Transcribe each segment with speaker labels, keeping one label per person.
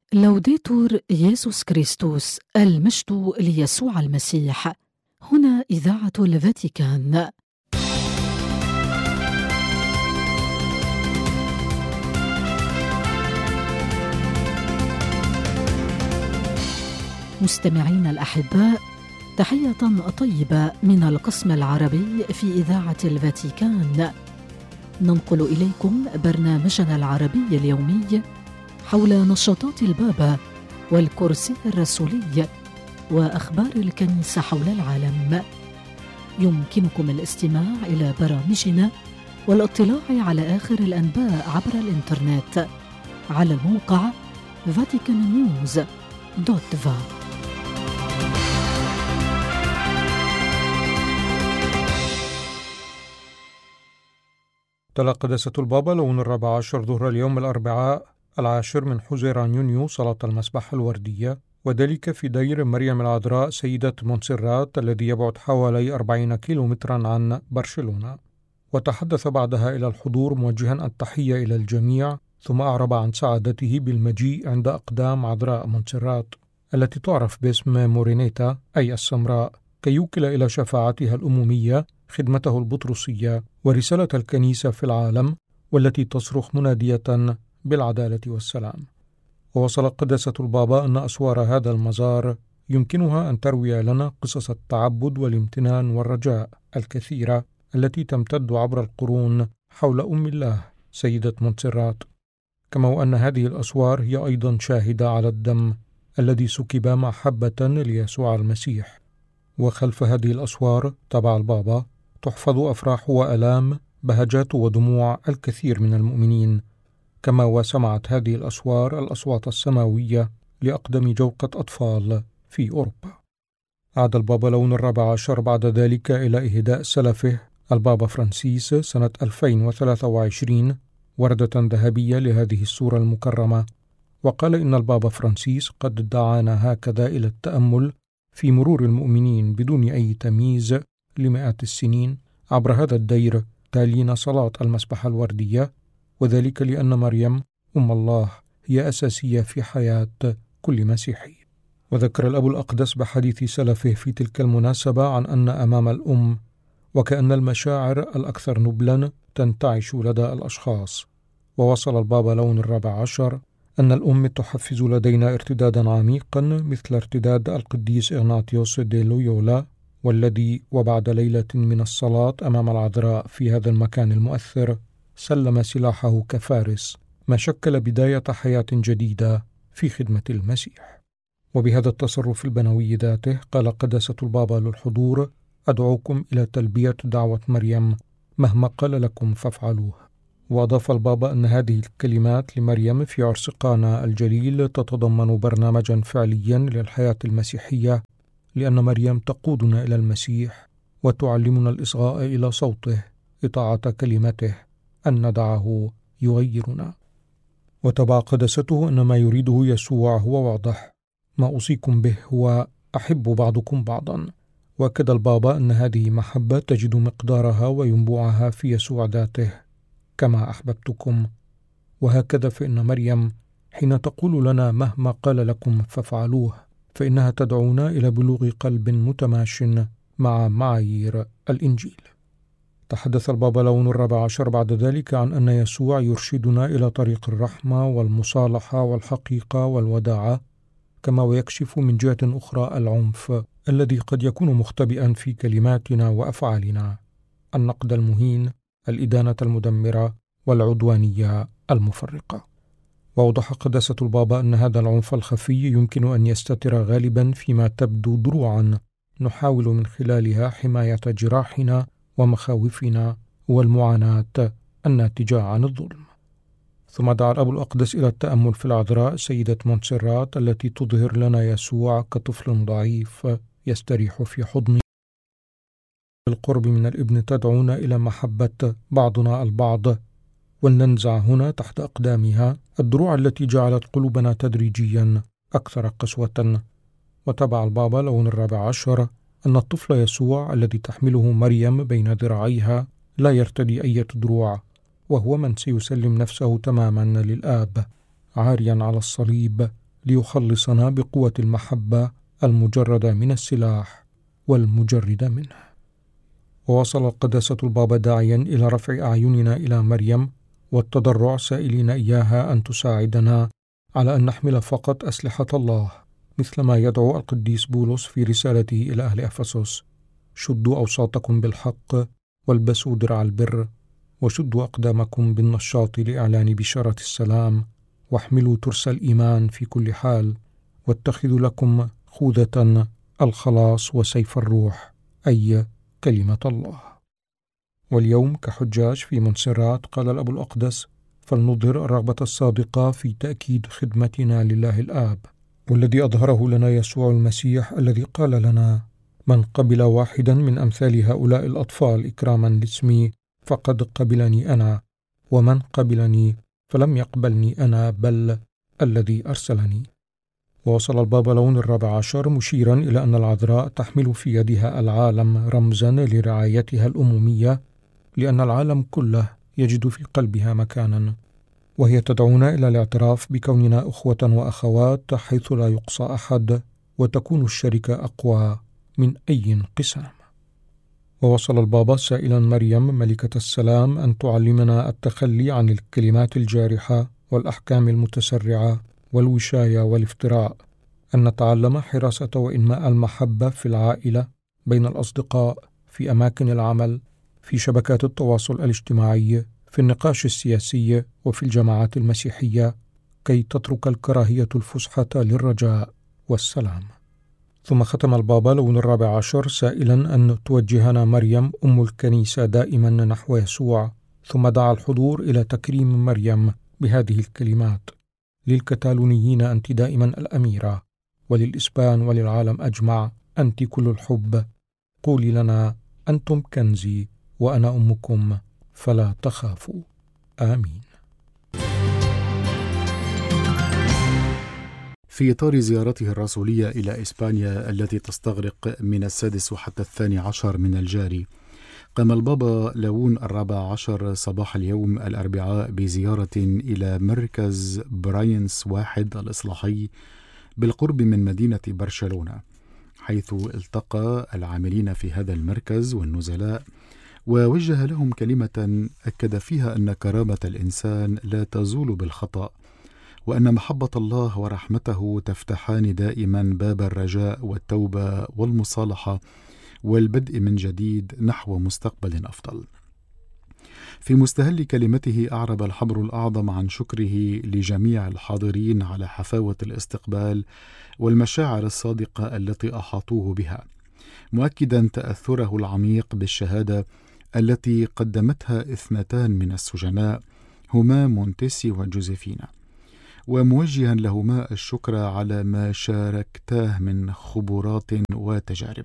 Speaker 1: لوديتور يسوع كريستوس، المجد ليسوع المسيح. هنا إذاعة الفاتيكان. مستمعين الأحباء، تحية طيبة من القسم العربي في إذاعة الفاتيكان. ننقل إليكم برنامجنا العربي اليومي حول نشاطات البابا والكرسي الرسولي وأخبار الكنيسة حول العالم. يمكنكم الاستماع إلى برامجنا والاطلاع على آخر الأنباء عبر الإنترنت على الموقع vaticannews.va.
Speaker 2: تلا قداسة البابا لون 14 ظهر اليوم الأربعاء 10 من حزيران يونيو صلاة المسبح الوردية، وذلك في دير مريم العذراء سيدة مونسرات الذي يبعد حوالي 40 كيلومترا عن برشلونة. وتحدث بعدها إلى الحضور موجها التحية إلى الجميع، ثم أعرب عن سعادته بالمجيء عند أقدام عذراء مونسرات التي تعرف باسم مورينيتا أي السمراء، كي يوكل إلى شفاعتها الأمومية خدمته البطرسية ورسالة الكنيسة في العالم، والتي تصرخ منادية بالعدالة والسلام. ووصل قداسة البابا أن أسوار هذا المزار يمكنها أن تروي لنا قصص التعبد والامتنان والرجاء الكثيرة التي تمتد عبر القرون حول أم الله سيدة مونسرات، كما وأن هذه الأسوار هي أيضا شاهدة على الدم الذي سكب محبة ليسوع المسيح. وخلف هذه الأسوار تبع البابا تحفظ أفراح وألام، بهجات ودموع الكثير من المؤمنين، كما وسمعت هذه الأسوار الأصوات السماوية لأقدم جوقة أطفال في أوروبا. عاد البابا لون 14 بعد ذلك إلى إهداء سلفه البابا فرانسيس سنة 2023 وردة ذهبية لهذه السورة المكرمة، وقال إن البابا فرانسيس قد دعانا هكذا إلى التأمل في مرور المؤمنين بدون أي تمييز لمئات السنين عبر هذا الدير تالين صلاة المسبح الوردية، وذلك لأن مريم أم الله هي أساسية في حياة كل مسيحي. وذكر الأب الأقدس بحديث سلفه في تلك المناسبة عن أن أمام الأم وكأن المشاعر الأكثر نبلا تنتعش لدى الأشخاص. ووصل البابا لون 14 أن الأم تحفز لدينا ارتدادا عميقا مثل ارتداد القديس إغناطيوس دي لويولا، والذي وبعد ليلة من الصلاة أمام العذراء في هذا المكان المؤثر سلم سلاحه كفارس، ما شكل بداية حياة جديدة في خدمة المسيح. وبهذا التصرف البنوي ذاته قال قداسة البابا للحضور: أدعوكم إلى تلبية دعوة مريم، مهما قال لكم فافعلوه. وأضاف البابا أن هذه الكلمات لمريم في عرس قانا الجليل تتضمن برنامجا فعليا للحياة المسيحية، لأن مريم تقودنا إلى المسيح وتعلمنا الإصغاء إلى صوته، إطاعة كلمته، أن ندعه يغيرنا. وتبع قدسته أن ما يريده يسوع هو واضح: ما أوصيكم به هو أحبوا بعضكم بعضا. وأكد البابا أن هذه محبة تجد مقدارها وينبوعها في يسوع ذاته: كما أحببتكم. وهكذا فإن مريم حين تقول لنا مهما قال لكم فافعلوه، فإنها تدعونا إلى بلوغ قلب متماش مع معايير الإنجيل. تحدث البابا لون 14 بعد ذلك عن أن يسوع يرشدنا إلى طريق الرحمة والمصالحة والحقيقة والوداعة، كما ويكشف من جهة أخرى العنف الذي قد يكون مختبئا في كلماتنا وأفعالنا، النقد المهين، الإدانة المدمرة، والعدوانية المفرقة. وأوضح قداسة البابا أن هذا العنف الخفي يمكن أن يستتر غالبا فيما تبدو دروعا نحاول من خلالها حماية جراحنا ومخاوفنا والمعاناة الناتجة عن الظلم. ثم دعا الأب الأقدس إلى التأمل في العذراء سيدة مونسرات التي تظهر لنا يسوع كطفل ضعيف يستريح في حضنه. بالقرب من الابن تدعونا إلى محبة بعضنا البعض، ولننزع هنا تحت أقدامها الدروع التي جعلت قلوبنا تدريجيا أكثر قسوة. وتبع البابا لون 14 أن الطفل يسوع الذي تحمله مريم بين ذراعيها لا يرتدي أي دروع، وهو من سيسلم نفسه تماما للآب، عاريا على الصليب ليخلصنا بقوة المحبة المجردة من السلاح والمجردة منه. ووصل قداسة البابا داعيا إلى رفع أعيننا إلى مريم والتضرع سائلين إياها أن تساعدنا على أن نحمل فقط أسلحة الله، مثلما يدعو القديس بولس في رسالته إلى أهل أفسس: شدوا أوساطكم بالحق والبسوا درع البر وشدوا أقدامكم بالنشاط لإعلان بشارة السلام واحملوا ترس الإيمان في كل حال واتخذوا لكم خوذة الخلاص وسيف الروح أي كلمة الله. واليوم كحجاج في مونسيرات قال الأب الأقدس: فلنظهر الرغبة الصادقة في تأكيد خدمتنا لله الآب، والذي أظهره لنا يسوع المسيح الذي قال لنا: من قبل واحدا من أمثال هؤلاء الأطفال إكراما لاسمي فقد قبلني أنا، ومن قبلني فلم يقبلني أنا بل الذي أرسلني. ووصل البابا لون الرابع عشر مشيرا إلى أن العذراء تحمل في يدها العالم رمزا لرعايتها الأمومية، لأن العالم كله يجد في قلبها مكانا، وهي تدعونا إلى الاعتراف بكوننا أخوة وأخوات حيث لا يقصى أحد، وتكون الشركة أقوى من أي انقسام. ووصل البابا سائلا مريم ملكة السلام أن تعلمنا التخلي عن الكلمات الجارحة والأحكام المتسرعة والوشاية والافتراء، أن نتعلم حراسة وإنماء المحبة في العائلة، بين الأصدقاء، في أماكن العمل، في شبكات التواصل الاجتماعي، في النقاش السياسي، وفي الجماعات المسيحية، كي تترك الكراهية الفسحة للرجاء والسلام. ثم ختم البابا لون الرابع عشر سائلا أن توجهنا مريم أم الكنيسة دائما نحو يسوع، ثم دعا الحضور إلى تكريم مريم بهذه الكلمات: للكتالونيين أنت دائما الأميرة، وللإسبان وللعالم أجمع أنت كل الحب، قولي لنا أنتم كنزي وأنا أمكم فلا تخافوا. آمين.
Speaker 3: في إطار زيارته الرسولية إلى إسبانيا التي تستغرق من 6 حتى 12 من الجاري، قام البابا لون الرابع عشر صباح اليوم الأربعاء بزيارة إلى مركز براينس واحد الإصلاحي بالقرب من مدينة برشلونة، حيث التقى العاملين في هذا المركز والنزلاء، ووجه لهم كلمة أكد فيها أن كرامة الإنسان لا تزول بالخطأ، وأن محبة الله ورحمته تفتحان دائما باب الرجاء والتوبة والمصالحة والبدء من جديد نحو مستقبل أفضل. في مستهل كلمته أعرب الحبر الأعظم عن شكره لجميع الحاضرين على حفاوة الاستقبال والمشاعر الصادقة التي أحاطوه بها، مؤكدا تأثره العميق بالشهادة التي قدمتها 2 من السجناء هما مونتيسي وجوزيفينا، وموجها لهما الشكر على ما شاركتاه من خبرات وتجارب.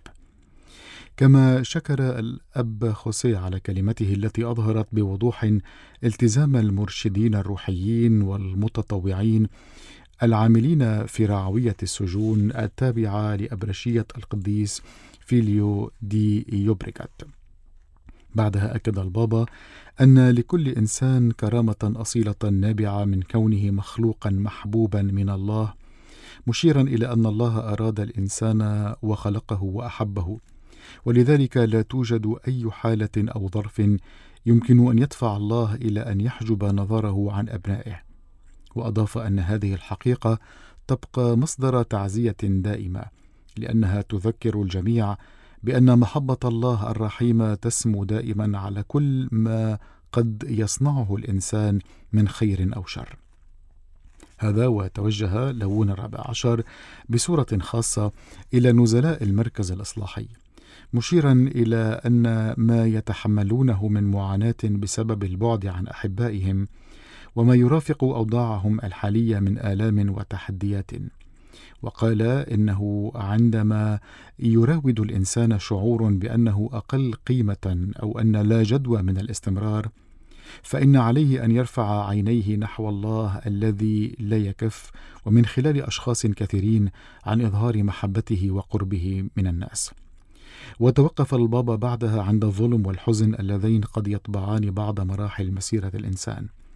Speaker 3: كما شكر الأب خوسيه على كلمته التي أظهرت بوضوح التزام المرشدين الروحيين والمتطوعين العاملين في رعوية السجون التابعة لأبرشية القديس فيليو دي يوبريغات. بعدها أكد البابا أن لكل إنسان كرامة أصيلة نابعة من كونه مخلوقا محبوبا من الله، مشيرا إلى أن الله أراد الإنسان وخلقه وأحبه، ولذلك لا توجد أي حالة أو ظرف يمكن أن يدفع الله إلى أن يحجب نظره عن أبنائه. وأضاف أن هذه الحقيقة تبقى مصدر تعزية دائمة، لأنها تذكر الجميع بأن محبة الله الرحيمة تسمو دائما على كل ما قد يصنعه الإنسان من خير أو شر. هذا وتوجه لون الرابع عشر بصورة خاصة إلى نزلاء المركز الإصلاحي، مشيرا إلى أن ما يتحملونه من معاناة بسبب البعد عن أحبائهم وما يرافق أوضاعهم الحالية من آلام وتحديات. وقال إنه عندما يراود الإنسان شعور بأنه أقل قيمة أو أن لا جدوى من الاستمرار، فإن عليه أن يرفع عينيه نحو الله الذي لا يكف، ومن خلال أشخاص كثيرين، عن إظهار محبته وقربه من الناس. وتوقف البابا بعدها عند الظلم والحزن اللذين قد يطبعان بعض مراحل مسيرة الإنسان،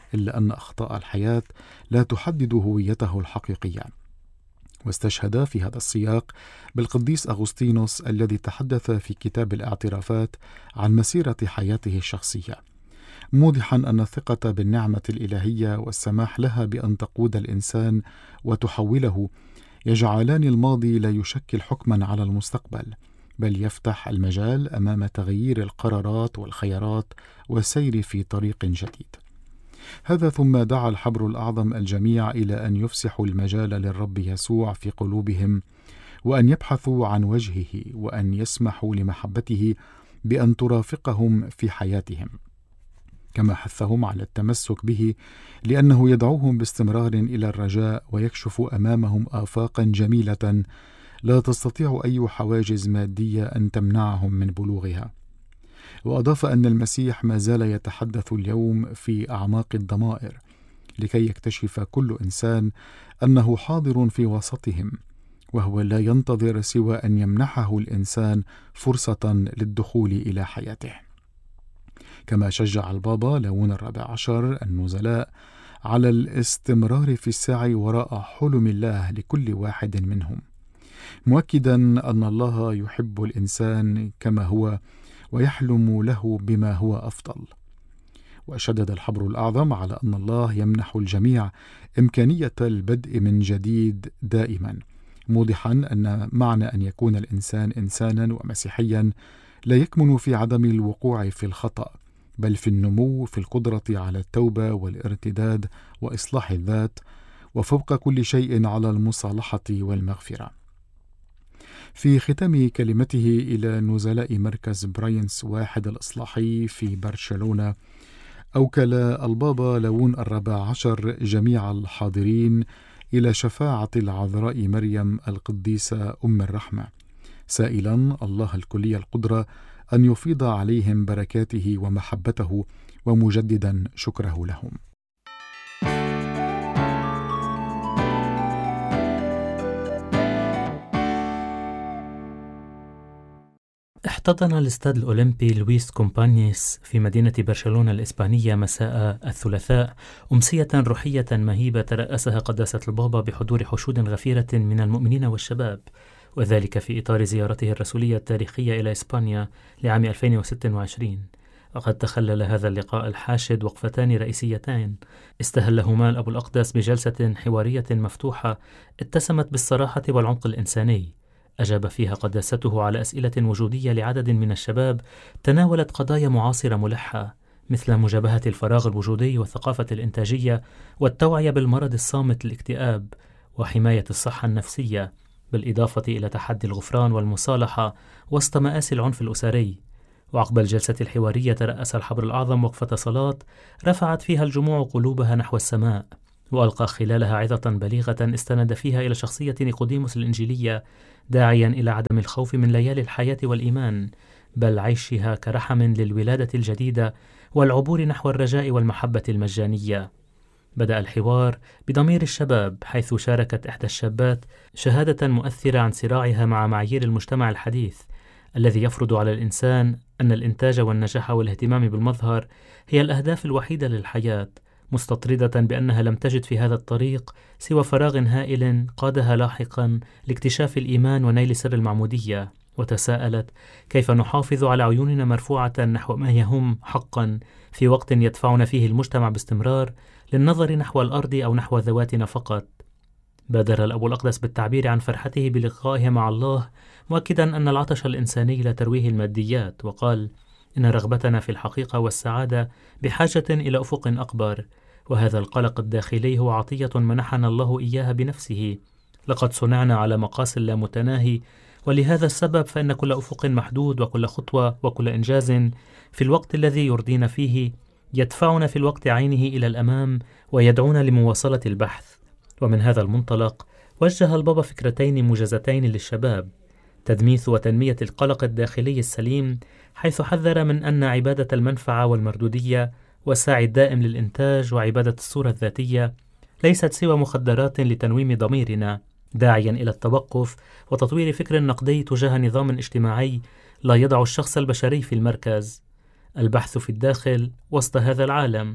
Speaker 3: إلا أن أخطاء الحياة لا تحدد هويته الحقيقية. واستشهد في هذا السياق بالقديس أغسطينوس الذي تحدث في كتاب الاعترافات عن مسيرة حياته الشخصية، موضحا أن الثقة بالنعمة الإلهية والسماح لها بأن تقود الإنسان وتحوله يجعلان الماضي لا يشكل حكما على المستقبل، بل يفتح المجال أمام تغيير القرارات والخيارات والسير في طريق جديد. هذا ثم دعا الحبر الأعظم الجميع إلى أن يفسحوا المجال للرب يسوع في قلوبهم، وأن يبحثوا عن وجهه، وأن يسمحوا لمحبته بأن ترافقهم في حياتهم، كما حثهم على التمسك به لأنه يدعوهم باستمرار إلى الرجاء ويكشف أمامهم آفاقا جميلة لا تستطيع أي حواجز مادية أن تمنعهم من بلوغها. وأضاف أن المسيح ما زال يتحدث اليوم في أعماق الضمائر لكي يكتشف كل إنسان أنه حاضر في وسطهم، وهو لا ينتظر سوى أن يمنحه الإنسان فرصة للدخول إلى حياته. كما شجع البابا ليون ال14 النزلاء على الاستمرار في السعي وراء حلم الله لكل واحد منهم، مؤكدا أن الله يحب الإنسان كما هو ويحلم له بما هو أفضل. وشدد الحبر الأعظم على أن الله يمنح الجميع إمكانية البدء من جديد دائما، موضحا أن معنى أن يكون الإنسان إنسانا ومسيحيا لا يكمن في عدم الوقوع في الخطأ، بل في النمو في القدرة على التوبة والارتداد وإصلاح الذات، وفوق كل شيء على المصالحة والمغفرة. في ختام كلمته إلى نزلاء مركز براينس واحد الإصلاحي في برشلونة، أوكل البابا ليون ال14 جميع الحاضرين إلى شفاعة العذراء مريم القديسة أم الرحمة، سائلا الله الكلي القدرة أن يفيض عليهم بركاته ومحبته، ومجددا شكره لهم.
Speaker 4: احتضن الاستاد الأولمبي لويس كومبانيس في مدينة برشلونة الإسبانية مساء الثلاثاء أمسية روحية مهيبة ترأسها قداسة البابا بحضور حشود غفيرة من المؤمنين والشباب، وذلك في إطار زيارته الرسولية التاريخية إلى إسبانيا لعام 2026. وقد تخلل هذا اللقاء الحاشد وقفتان رئيسيتين استهلهما الأب الأقدس بجلسة حوارية مفتوحة اتسمت بالصراحة والعمق الإنساني، أجاب فيها قداسته على أسئلة وجودية لعدد من الشباب تناولت قضايا معاصرة ملحة، مثل مجابهة الفراغ الوجودي والثقافة الإنتاجية والتوعية بالمرض الصامت الاكتئاب وحماية الصحة النفسية، بالإضافة إلى تحدي الغفران والمصالحة وسط مآسي العنف الأسري. وعقب الجلسة الحوارية ترأس الحبر الأعظم وقفة صلاة رفعت فيها الجموع قلوبها نحو السماء، وألقى خلالها عظة بليغة استند فيها إلى شخصية نيقوديموس الإنجيلية، داعيا إلى عدم الخوف من ليالي الحياة والإيمان، بل عيشها كرحم للولادة الجديدة والعبور نحو الرجاء والمحبة المجانية. بدأ الحوار بضمير الشباب، حيث شاركت إحدى الشابات شهادة مؤثرة عن صراعها مع معايير المجتمع الحديث الذي يفرض على الإنسان أن الإنتاج والنجاح والاهتمام بالمظهر هي الأهداف الوحيدة للحياة، مستطردة بأنها لم تجد في هذا الطريق سوى فراغ هائل قادها لاحقا لاكتشاف الإيمان ونيل سر المعمودية. وتساءلت كيف نحافظ على عيوننا مرفوعة نحو ما يهم حقا في وقت يدفعنا فيه المجتمع باستمرار للنظر نحو الأرض أو نحو ذواتنا فقط. بادر الأب الأقدس بالتعبير عن فرحته بلقائه مع الله، مؤكدا أن العطش الإنساني لا ترويه الماديات، وقال إن رغبتنا في الحقيقة والسعادة بحاجة إلى أفق أكبر، وهذا القلق الداخلي هو عطية منحنا الله إياها بنفسه. لقد صنعنا على مقاس لا متناهي، ولهذا السبب فإن كل أفق محدود وكل خطوة وكل إنجاز في الوقت الذي يرضينا فيه يدفعنا في الوقت عينه إلى الأمام ويدعونا لمواصلة البحث. ومن هذا المنطلق وجه البابا فكرتين موجزتين للشباب: تدميث وتنمية القلق الداخلي السليم، حيث حذر من أن عبادة المنفعة والمردودية والسعي الدائم للإنتاج وعبادة الصورة الذاتية ليست سوى مخدرات لتنويم ضميرنا، داعيا إلى التوقف وتطوير فكر نقدي تجاه نظام اجتماعي لا يضع الشخص البشري في المركز. البحث في الداخل وسط هذا العالم،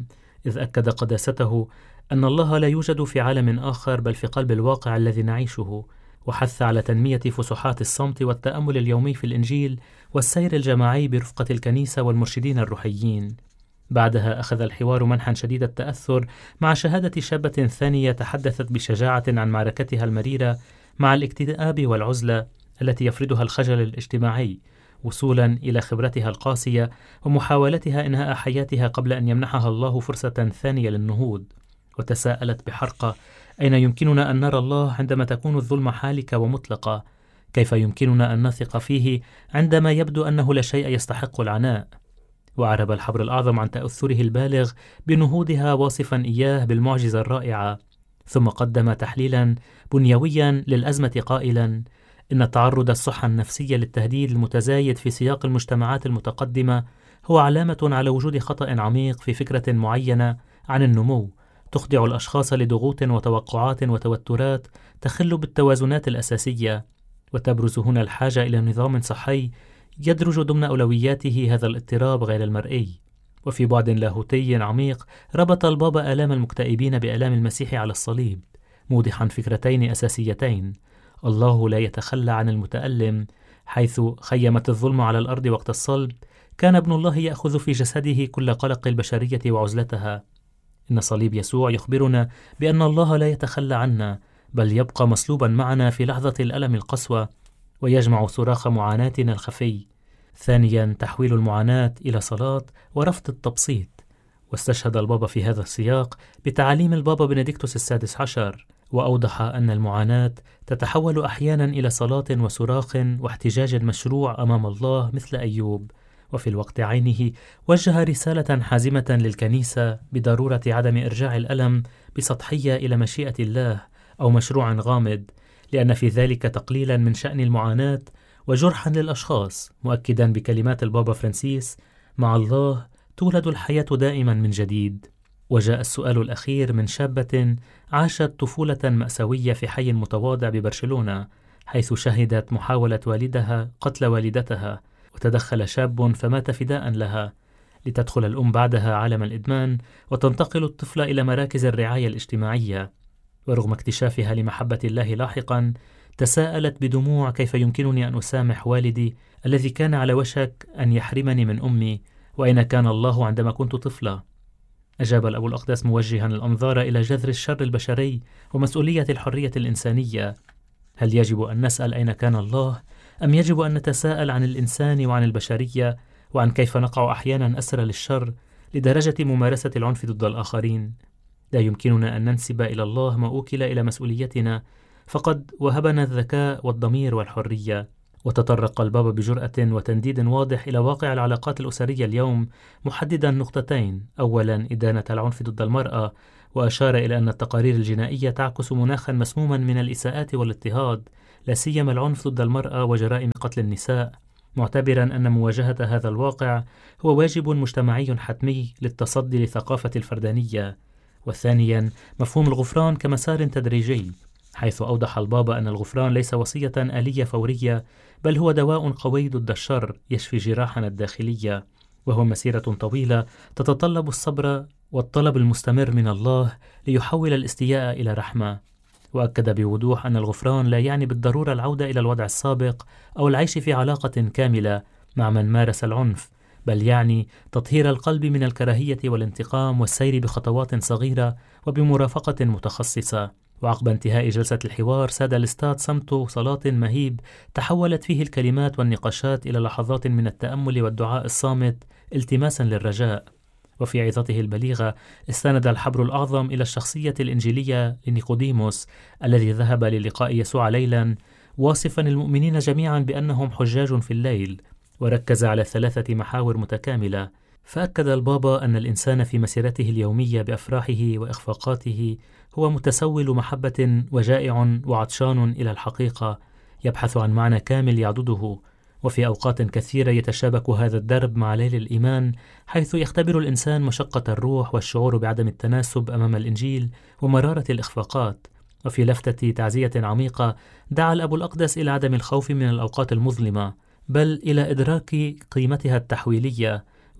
Speaker 4: إذ أكد قداسته أن الله لا يوجد في عالم آخر بل في قلب الواقع الذي نعيشه، وحث على تنمية فسحات الصمت والتأمل اليومي في الإنجيل والسير الجماعي برفقة الكنيسة والمرشدين الروحيين. بعدها أخذ الحوار منحا شديد التأثر مع شهادة شابة ثانية تحدثت بشجاعة عن معركتها المريرة مع الاكتئاب والعزلة التي يفرضها الخجل الاجتماعي، وصولا إلى خبرتها القاسية ومحاولتها إنهاء حياتها قبل أن يمنحها الله فرصة ثانية للنهوض. وتساءلت بحرقة: أين يمكننا أن نرى الله عندما تكون الظلمة حالكة ومطلقة؟ كيف يمكننا أن نثق فيه عندما يبدو أنه لا شيء يستحق العناء؟ وأعرب الحبر الأعظم عن تأثره البالغ بنهوضها واصفا إياه بالمعجزة الرائعة، ثم قدم تحليلا بنيويا للأزمة قائلا: إن التعرض الصحة النفسية للتهديد المتزايد في سياق المجتمعات المتقدمة هو علامة على وجود خطأ عميق في فكرة معينة عن النمو، تخضع الأشخاص لضغوط وتوقعات وتوترات تخل بالتوازنات الأساسية، وتبرز هنا الحاجة إلى نظام صحي يدرج ضمن أولوياته هذا الاضطراب غير المرئي. وفي بعد لاهوتي عميق ربط البابا آلام المكتئبين بآلام المسيح على الصليب، موضحا فكرتين أساسيتين: الله لا يتخلى عن المتألم، حيث خيمت الظلم على الأرض وقت الصلب كان ابن الله يأخذ في جسده كل قلق البشرية وعزلتها. إن صليب يسوع يخبرنا بأن الله لا يتخلى عنا، بل يبقى مصلوبا معنا في لحظة الألم القسوة، ويجمع صراخ معاناتنا الخفي. ثانيا، تحويل المعاناة إلى صلاة ورفض التبسيط. واستشهد البابا في هذا السياق بتعاليم البابا بنديكتوس السادس عشر، وأوضح أن المعاناة تتحول أحيانا إلى صلاة وصراخ واحتجاج مشروع أمام الله مثل أيوب. وفي الوقت عينه وجه رسالة حازمة للكنيسة بضرورة عدم إرجاع الألم بسطحية إلى مشيئة الله أو مشروع غامض، لأن في ذلك تقليلا من شأن المعاناة وجرحا للأشخاص، مؤكدا بكلمات البابا فرانسيس: مع الله تولد الحياة دائما من جديد. وجاء السؤال الأخير من شابة عاشت طفولة مأساوية في حي متواضع ببرشلونة، حيث شهدت محاولة والدها قتل والدتها، وتدخل شاب فمات فداء لها، لتدخل الأم بعدها عالم الإدمان وتنتقل الطفلة إلى مراكز الرعاية الاجتماعية. ورغم اكتشافها لمحبة الله لاحقا، تساءلت بدموع: كيف يمكنني أن أسامح والدي الذي كان على وشك أن يحرمني من أمي؟ وأين كان الله عندما كنت طفلة؟ أجاب الأب الأقدس موجها الأنظار إلى جذر الشر البشري ومسؤولية الحرية الإنسانية: هل يجب أن نسأل أين كان الله؟ أم يجب أن نتساءل عن الإنسان وعن البشرية وعن كيف نقع أحيانا أسرى للشر لدرجة ممارسة العنف ضد الآخرين؟ لا يمكننا أن ننسب إلى الله ما أوكل إلى مسؤوليتنا، فقد وهبنا الذكاء والضمير والحرية. وتطرق البابا بجرأة وتنديد واضح إلى واقع العلاقات الأسرية اليوم، محددا نقطتين: أولا، إدانة العنف ضد المرأة، وأشار إلى أن التقارير الجنائية تعكس مناخا مسموما من الإساءات والاضطهاد، لا سيما العنف ضد المرأة وجرائم قتل النساء، معتبرا أن مواجهة هذا الواقع هو واجب مجتمعي حتمي للتصدي لثقافة الفردانية. وثانيا، مفهوم الغفران كمسار تدريجي، حيث أوضح البابا أن الغفران ليس وصية آلية فورية، بل هو دواء قوي ضد الشر يشفي جراحنا الداخلية، وهو مسيرة طويلة تتطلب الصبر والطلب المستمر من الله ليحول الاستياء إلى رحمة. وأكد بوضوح أن الغفران لا يعني بالضرورة العودة إلى الوضع السابق أو العيش في علاقة كاملة مع من مارس العنف، بل يعني تطهير القلب من الكراهية والانتقام والسير بخطوات صغيرة وبمرافقة متخصصة. وعقب انتهاء جلسة الحوار ساد الاستاد صمت صلاة مهيب تحولت فيه الكلمات والنقاشات إلى لحظات من التأمل والدعاء الصامت التماسا للرجاء. وفي عظته البليغة استند الحبر الأعظم إلى الشخصية الإنجيلية لنيقوديموس الذي ذهب للقاء يسوع ليلا، واصفا المؤمنين جميعا بأنهم حجاج في الليل، وركز على 3 محاور متكاملة. فأكد البابا أن الإنسان في مسيرته اليومية بأفراحه وإخفاقاته هو متسول محبة وجائع وعطشان إلى الحقيقة، يبحث عن معنى كامل يعضده. وفي أوقات كثيرة يتشابك هذا الدرب مع ليل الإيمان، حيث يختبر الإنسان مشقة الروح والشعور بعدم التناسب أمام الإنجيل ومرارة الإخفاقات. وفي لفتة تعزية عميقة دعا الأب الأقدس إلى عدم الخوف من الأوقات المظلمة، بل إلى إدراك قيمتها التحويلية،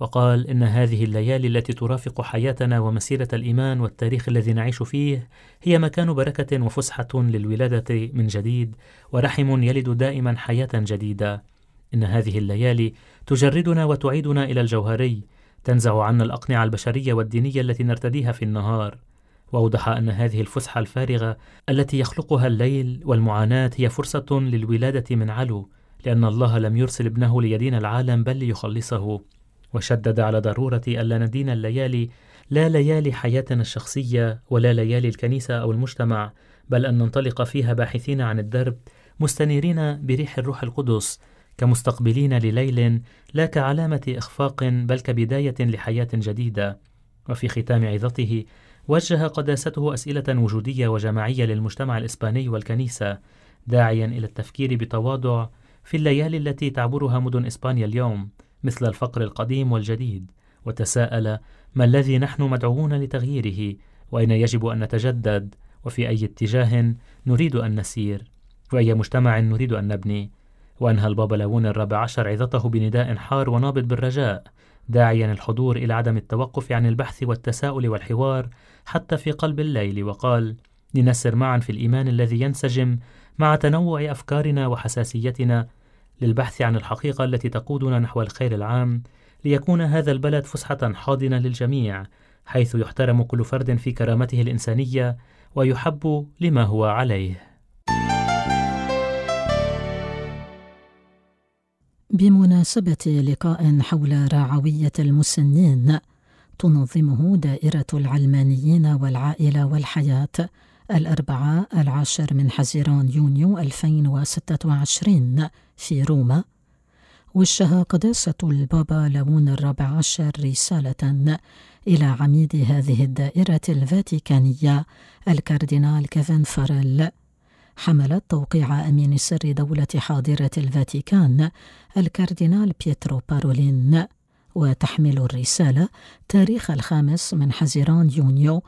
Speaker 4: وقال إن هذه الليالي التي ترافق حياتنا ومسيرة الإيمان والتاريخ الذي نعيش فيه هي مكان بركة وفسحة للولادة من جديد، ورحم يلد دائما حياة جديدة. إن هذه الليالي تجردنا وتعيدنا إلى الجوهري، تنزع عنا الأقنعة البشرية والدينية التي نرتديها في النهار. وأوضح أن هذه الفسحة الفارغة التي يخلقها الليل والمعاناة هي فرصة للولادة من علو، لأن الله لم يرسل ابنه ليدين العالم بل ليخلصه. وشدد على ضرورة ألا ندين الليالي، لا ليالي حياتنا الشخصية ولا ليالي الكنيسة أو المجتمع، بل أن ننطلق فيها باحثين عن الدرب، مستنيرين بريح الروح القدس، كمستقبلين لليل لا كعلامة إخفاق بل كبداية لحياة جديدة. وفي ختام عظته وجه قداسته أسئلة وجودية وجماعية للمجتمع الإسباني والكنيسة، داعيا إلى التفكير بتواضع في الليالي التي تعبرها مدن إسبانيا اليوم مثل الفقر القديم والجديد، وتساءل ما الذي نحن مدعوون لتغييره، وأين يجب أن نتجدد، وفي أي اتجاه نريد أن نسير، وأي مجتمع نريد أن نبني. وأنهى البابا لاون الرابع عشر عظته بنداء حار ونابض بالرجاء، داعيا الحضور إلى عدم التوقف عن البحث والتساؤل والحوار حتى في قلب الليل، وقال: لنسر معا في الإيمان الذي ينسجم مع تنوع أفكارنا وحساسيتنا للبحث عن الحقيقة التي تقودنا نحو الخير العام، ليكون هذا البلد فسحة حاضنة للجميع، حيث يحترم كل فرد في كرامته الإنسانية ويحب لما هو عليه.
Speaker 1: بمناسبة لقاء حول رعوية المسنين تنظمه دائرة العلمانيين والعائلة والحياة الأربعاء 10 من حزيران يونيو 2026 في روما، وجه قداسة البابا لاون الرابع عشر رسالة إلى عميد هذه الدائرة الفاتيكانية الكاردينال كيفن فاريل، حملت توقيع أمين سر دولة حاضرة الفاتيكان الكاردينال بيترو بارولين، وتحمل الرسالة تاريخ 5 من حزيران يونيو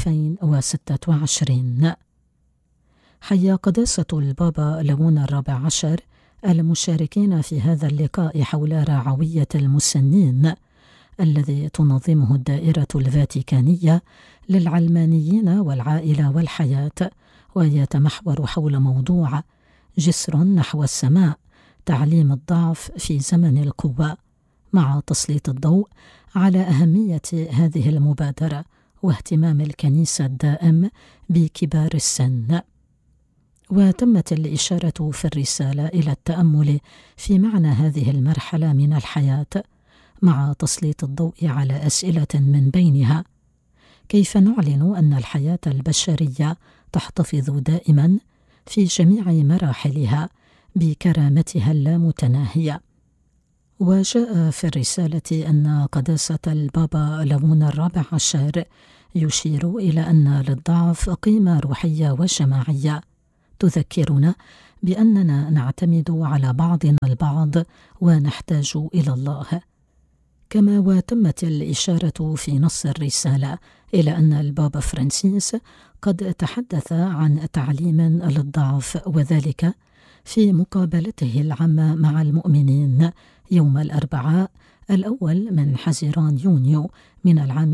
Speaker 1: 2026. حيا قداسة البابا لاون الرابع عشر المشاركين في هذا اللقاء حول رعوية المسنين الذي تنظمه الدائرة الفاتيكانية للعلمانيين والعائلة والحياة، ويتمحور حول موضوع جسر نحو السماء، تعليم الضعف في زمن القوة، مع تسليط الضوء على أهمية هذه المبادرة واهتمام الكنيسة الدائم بكبار السن. وتمت الإشارة في الرسالة إلى التأمل في معنى هذه المرحلة من الحياة، مع تسليط الضوء على أسئلة من بينها: كيف نعلن أن الحياة البشرية تحتفظ دائما في جميع مراحلها بكرامتها اللامتناهية؟ وجاء في الرسالة أن قداسة البابا لاون الرابع عشر يشير إلى أن للضعف قيمة روحية وجماعية تذكرنا بأننا نعتمد على بعضنا البعض ونحتاج إلى الله. كما وتمت الإشارة في نص الرسالة إلى أن البابا فرانسيس قد تحدث عن تعليم للضعف، وذلك في مقابلته العامة مع المؤمنين يوم الأربعاء 1 من حزيران يونيو من العام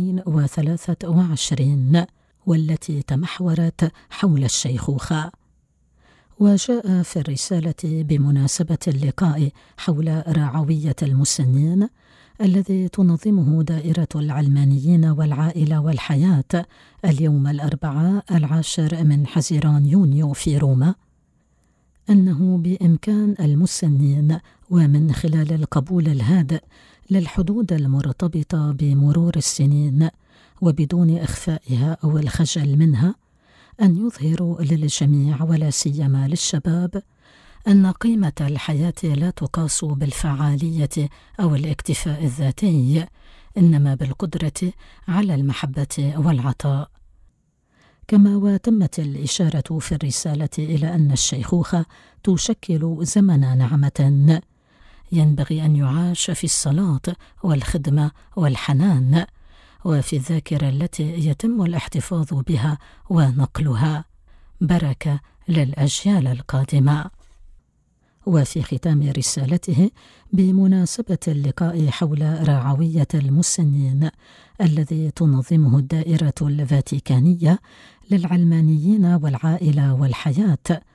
Speaker 1: 2023، والتي تمحورت حول الشيخوخة. وجاء في الرسالة بمناسبة اللقاء حول رعوية المسنين الذي تنظمه دائرة العلمانيين والعائلة والحياة اليوم الأربعاء 10 من حزيران يونيو في روما، أنه بإمكان المسنين ومن خلال القبول الهادئ للحدود المرتبطة بمرور السنين وبدون إخفائها أو الخجل منها أن يظهروا للجميع ولا سيما للشباب أن قيمة الحياة لا تقاس بالفعالية أو الاكتفاء الذاتي، إنما بالقدرة على المحبة والعطاء. كما وتمت الإشارة في الرسالة إلى أن الشيخوخة تشكل زمن نعمة ينبغي أن يعاش في الصلاة والخدمة والحنان، وفي الذاكرة التي يتم الاحتفاظ بها ونقلها، بركة للأجيال القادمة. وفي ختام رسالته بمناسبة اللقاء حول رعوية المسنين الذي تنظمه الدائرة الفاتيكانية للعلمانيين والعائلة والحياة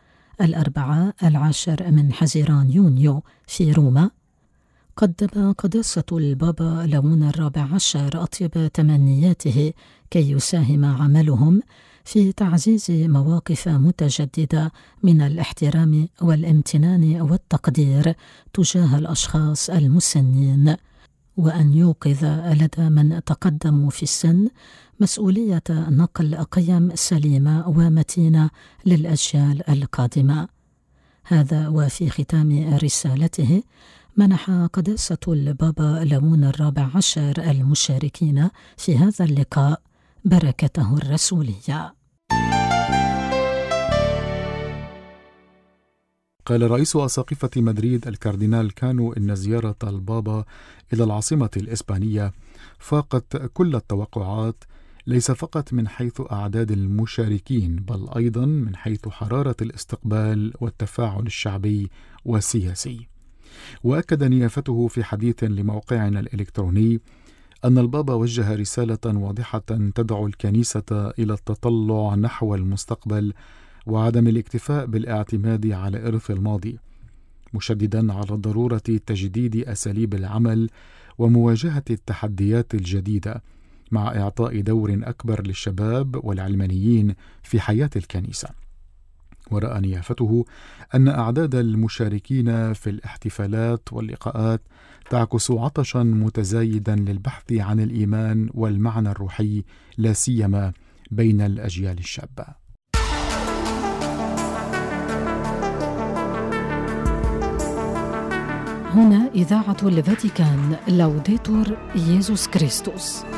Speaker 1: 14 حزيران يونيو في روما، قدم قداسة البابا ليون 14 أطيب تمنياته كي يساهم عملهم في تعزيز مواقف متجددة من الاحترام والامتنان والتقدير تجاه الأشخاص المسنين، وأن يوقظ لدى من تقدموا في السن مسؤولية نقل قيم سليمة ومتينة للأجيال القادمة. هذا وفي ختام رسالته منح قداسة البابا ليون 14 المشاركين في هذا اللقاء بركته الرسولية.
Speaker 3: قال رئيس أساقفة مدريد الكاردينال كانو إن زيارة البابا إلى العاصمة الإسبانية فاقت كل التوقعات، ليس فقط من حيث أعداد المشاركين بل أيضا من حيث حرارة الاستقبال والتفاعل الشعبي والسياسي. وأكد نيافته في حديث لموقعنا الإلكتروني أن البابا وجه رسالة واضحة تدعو الكنيسة إلى التطلع نحو المستقبل وعدم الاكتفاء بالاعتماد على إرث الماضي، مشددا على ضرورة تجديد أساليب العمل ومواجهة التحديات الجديدة مع إعطاء دور أكبر للشباب والعلمانيين في حياة الكنيسة. ورأى نيافته أن أعداد المشاركين في الاحتفالات واللقاءات تعكس عطشا متزايدا للبحث عن الإيمان والمعنى الروحي، لا سيما بين الأجيال الشابة.
Speaker 1: هنا إذاعة الفاتيكان، لوديتور ييسوس كريستوس.